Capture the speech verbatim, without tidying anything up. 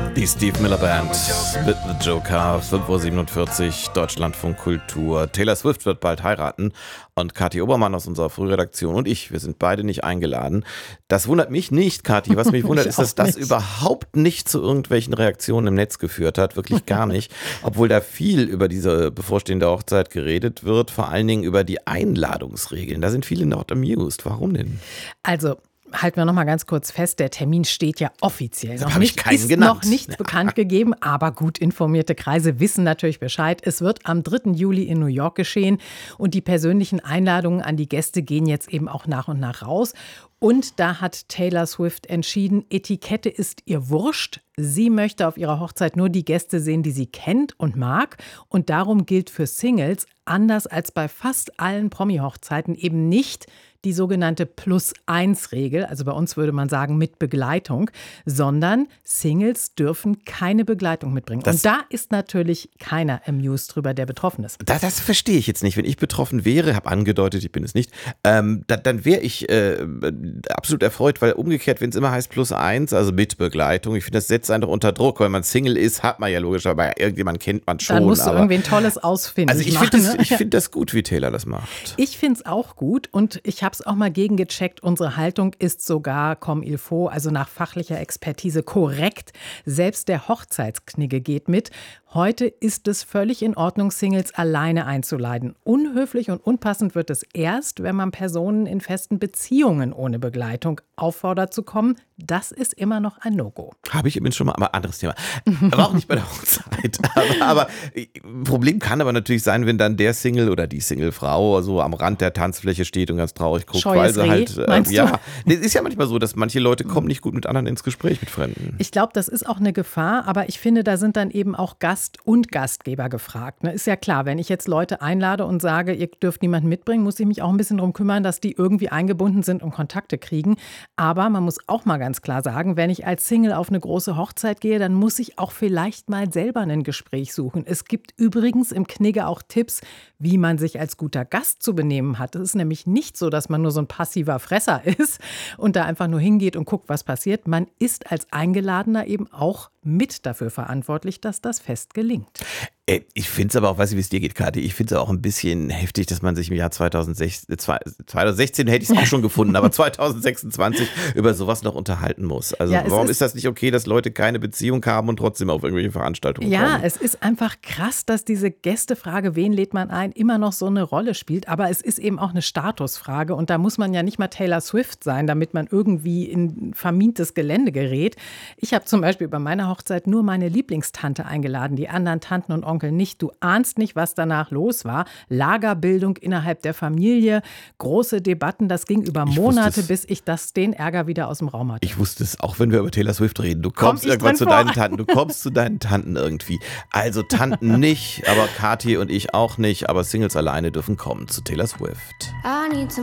Die Steve Miller Band mit The Joker, fünf Uhr siebenundvierzig, Deutschlandfunk Kultur. Taylor Swift wird bald heiraten und Kathi Obermann aus unserer Frühredaktion und ich, wir sind beide nicht eingeladen. Das wundert mich nicht, Kathi. Was mich wundert, ist, dass das nicht. überhaupt nicht zu irgendwelchen Reaktionen im Netz geführt hat. Wirklich gar nicht. Obwohl da viel über diese bevorstehende Hochzeit geredet wird, vor allen Dingen über die Einladungsregeln. Da sind viele not amused. Warum denn? Also, halten wir noch mal ganz kurz fest, der Termin steht ja offiziell noch hab ich nicht, keinen ist genannt. noch nichts bekannt gegeben, aber gut informierte Kreise wissen natürlich Bescheid. Es wird am dritten Juli in New York geschehen und die persönlichen Einladungen an die Gäste gehen jetzt eben auch nach und nach raus. Und da hat Taylor Swift entschieden, Etikette ist ihr wurscht. Sie möchte auf ihrer Hochzeit nur die Gäste sehen, die sie kennt und mag. Und darum gilt für Singles, anders als bei fast allen Promi-Hochzeiten, eben nicht die sogenannte Plus-eins-Regel, also bei uns würde man sagen mit Begleitung, sondern Singles dürfen keine Begleitung mitbringen. Das und da ist natürlich keiner amused drüber, der betroffen ist. Das, das verstehe ich jetzt nicht. Wenn ich betroffen wäre, habe angedeutet, ich bin es nicht, ähm, da, dann wäre ich äh, absolut erfreut, weil umgekehrt, wenn es immer heißt Plus eins, also mit Begleitung, ich finde, das setzt einen doch unter Druck. Wenn man Single ist, hat man ja logisch, aber irgendjemand kennt man schon. Dann musst aber, du irgendwie ein tolles ausfinden. Also ich finde das, ne? find das gut, wie Taylor das macht. Ich finde es auch gut und ich habe es auch mal gegengecheckt. Unsere Haltung ist sogar comme il faut, also nach fachlicher Expertise korrekt. Selbst der Hochzeitsknigge geht mit. Heute ist es völlig in Ordnung, Singles alleine einzuladen. Unhöflich und unpassend wird es erst, wenn man Personen in festen Beziehungen ohne Begleitung auffordert zu kommen. Das ist immer noch ein No-Go. Habe ich übrigens schon mal, aber anderes Thema. Aber auch nicht bei der Hochzeit. Aber, aber Problem kann aber natürlich sein, wenn dann der Single oder die Singlefrau so am Rand der Tanzfläche steht und ganz traurig guckt, Scheues weil sie Reh, halt, äh, meinst ja, du? es ist ja manchmal so, dass manche Leute kommen nicht gut mit anderen ins Gespräch, mit Fremden. Ich glaube, das ist auch eine Gefahr, aber ich finde, da sind dann eben auch Gast und Gastgeber gefragt. Ne? Ist ja klar, wenn ich jetzt Leute einlade und sage, ihr dürft niemanden mitbringen, muss ich mich auch ein bisschen darum kümmern, dass die irgendwie eingebunden sind und Kontakte kriegen. Aber man muss auch mal ganz klar sagen, wenn ich als Single auf eine große Hochzeit gehe, dann muss ich auch vielleicht mal selber ein Gespräch suchen. Es gibt übrigens im Knigge auch Tipps, wie man sich als guter Gast zu benehmen hat. Es ist nämlich nicht so, dass man nur so ein passiver Fresser ist und da einfach nur hingeht und guckt, was passiert. Man ist als Eingeladener eben auch mit dafür verantwortlich, dass das Fest gelingt. Ich finde es aber auch, weiß ich, wie es dir geht, Kathi, ich finde es auch ein bisschen heftig, dass man sich im Jahr zweitausendsechzehn, zweitausendsechzehn hätte ich es auch schon gefunden, aber zweitausendsechsundzwanzig über sowas noch unterhalten muss. Also ja, warum ist, ist das nicht okay, dass Leute keine Beziehung haben und trotzdem auf irgendwelche Veranstaltungen ja, kommen? Ja, es ist einfach krass, dass diese Gästefrage, wen lädt man ein, immer noch so eine Rolle spielt. Aber es ist eben auch eine Statusfrage und da muss man ja nicht mal Taylor Swift sein, damit man irgendwie in vermintes Gelände gerät. Ich habe zum Beispiel bei meiner Hochzeit nur meine Lieblingstante eingeladen, die anderen Tanten und Onkel nicht. Du ahnst nicht, was danach los war. Lagerbildung innerhalb der Familie, große Debatten, das ging über ich Monate, bis ich das, den Ärger wieder aus dem Raum hatte. Ich wusste es, auch wenn wir über Taylor Swift reden. Du kommst Komm irgendwann zu vor? deinen Tanten, du kommst zu deinen Tanten irgendwie. Also Tanten nicht, aber Kathi und ich auch nicht, aber Singles alleine dürfen kommen zu Taylor Swift.